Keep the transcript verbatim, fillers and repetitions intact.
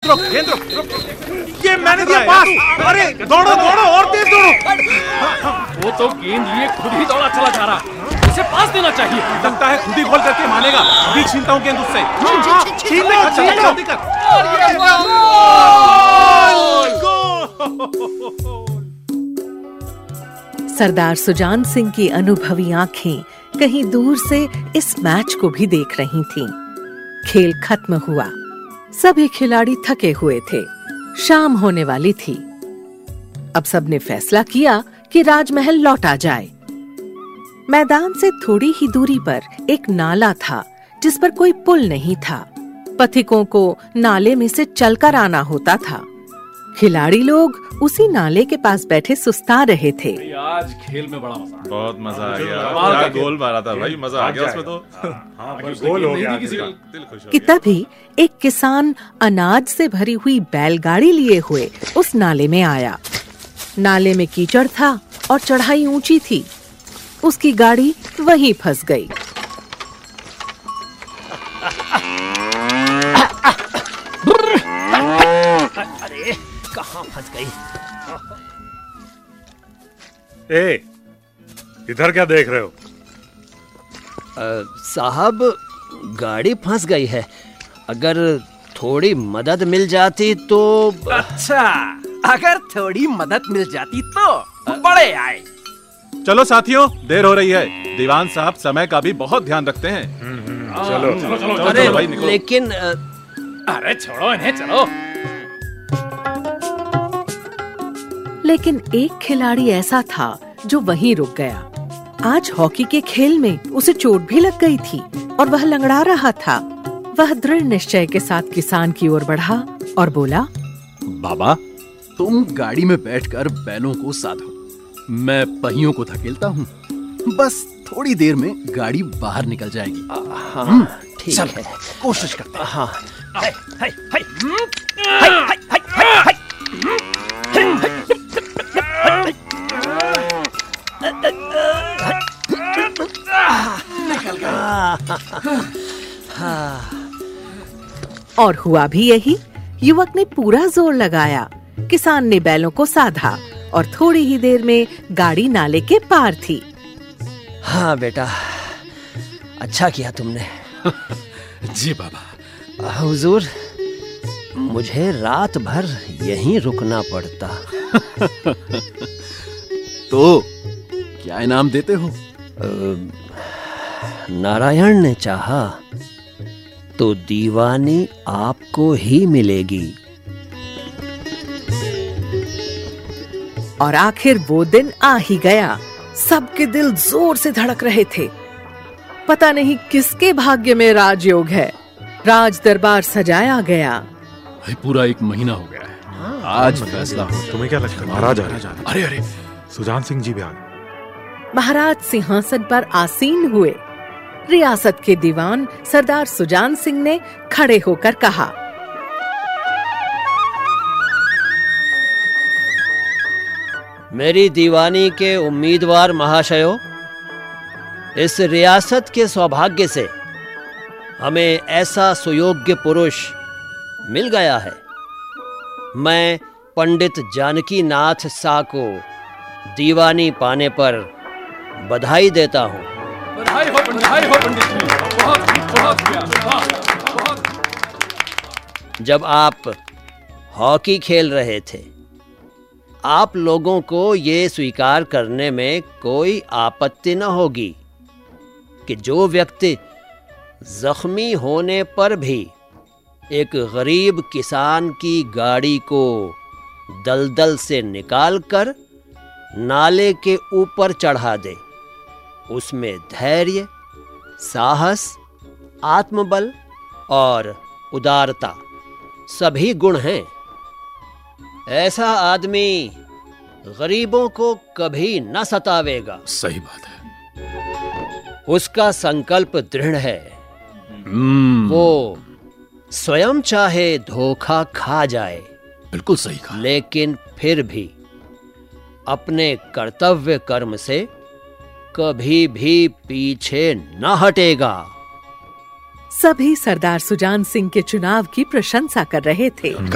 रोक, गेंद रोक, रोक। ये मैंने दिया पास। अरे दौड़ो दौड़ो और तेज दौड़ो। वो तो गेंद लिए खुद ही दौड़ा चला जा रहा, इसे पास देना चाहिए। लगता है खुद ही गोल करके मानेगा। अभी छीनता हूँ गेंद उससे। छीन ले, छीन ले, जल्दी कर। सरदार सुजान सिंह की अनुभवी आंखें कहीं दूर से इस मैच को भी देख रही थीं। खेल खत्म हुआ। सभी खिलाड़ी थके हुए थे। शाम होने वाली थी। अब सबने फैसला किया कि राजमहल लौटा जाए। मैदान से थोड़ी ही दूरी पर एक नाला था जिस पर कोई पुल नहीं था। पथिकों को नाले में से चलकर आना होता था। खिलाड़ी लोग उसी नाले के पास बैठे सुस्ता रहे थे। आज खेल में बड़ा मजा, बहुत मजा आ गया। क्या गोल मारा था भाई, मजा आ गया उसमें तो। हाँ, गोल हो गया, किसी का दिल खुश हो कि तभी एक किसान अनाज से भरी हुई बैलगाड़ी लिए हुए उस नाले में आया। नाले में कीचड़ था और चढ़ाई ऊंची थी। उसकी गाड़ी वहीं फंस गई। अरे कहाँ फंस गई? ए, इधर क्या देख रहे हो? साहब, गाड़ी फंस गई है। अगर थोड़ी मदद मिल जाती तो। अच्छा, अगर थोड़ी मदद मिल जाती तो बड़े आए। चलो साथियों, देर हो रही है। दीवान साहब समय का भी बहुत ध्यान रखते हैं। चलो चलो चलो अरे चलो भाई, निकलो। लेकिन अ, अरे छोड़ो इन्हें, चलो। लेकिन एक खिलाड़ी ऐसा था जो वहीं रुक गया। आज हॉकी के खेल में उसे चोट भी लग गई थी और वह लंगड़ा रहा था। वह दृढ़ निश्चय के साथ किसान की ओर बढ़ा और बोला, बाबा, तुम गाड़ी में बैठकर बैलों को साधो। मैं पहियों को धकेलता हूँ। बस थोड़ी देर में गाड़ी बाहर निकल जाएगी। हाँ ठीक है, कोशिश करते हैं। हाँ। हाय हाय हाय हाय हाय हाय हाय। और हुआ भी यही। युवक ने पूरा जोर लगाया। किसान ने बैलों को साधा और थोड़ी ही देर में गाड़ी नाले के पार थी। हाँ बेटा, अच्छा किया तुमने। जी बाबा। हुजूर, मुझे रात भर यहीं रुकना पड़ता। तो क्या इनाम देते हो? नारायण ने चाहा तो दीवानी आपको ही मिलेगी। और आखिर वो दिन आ ही गया। सबके दिल जोर से धड़क रहे थे। पता नहीं किसके भाग्य में राजयोग है। राज दरबार सजाया गया। भाई, पूरा एक महीना हो गया है। आज फैसला हो। तुम्हें क्या लगता है महाराज आ रहे हैं? अरे अरे, सुजान सिंह जी भी आ गए। महाराज सिंहासन पर आसीन हुए। रियासत के दीवान सरदार सुजान सिंह ने खड़े होकर कहा, मेरी दीवानी के उम्मीदवार महाशयों, इस रियासत के सौभाग्य से हमें ऐसा सुयोग्य पुरुष मिल गया है। मैं पंडित जानकी नाथ सा को दीवानी पाने पर बधाई देता हूँ। बधाई हो, बधाई हो पंडित जी। बहुत बहुत हाँ, बहुत। जब आप हॉकी खेल रहे थे, आप लोगों को ये स्वीकार करने में कोई आपत्ति न होगी कि जो व्यक्ति जख्मी होने पर भी एक गरीब किसान की गाड़ी को दलदल से निकालकर नाले के ऊपर चढ़ा दे, उसमें धैर्य, साहस, आत्मबल और उदारता सभी गुण हैं। ऐसा आदमी गरीबों को कभी न सतावेगा। सही बात है। उसका संकल्प दृढ़ है। हम्म, वो स्वयं चाहे धोखा खा जाए, बिल्कुल सही कहा। लेकिन फिर भी अपने कर्तव्य कर्म से कभी भी पीछे न हटेगा। सभी सरदार सुजान सिंह के चुनाव की प्रशंसा कर रहे थे।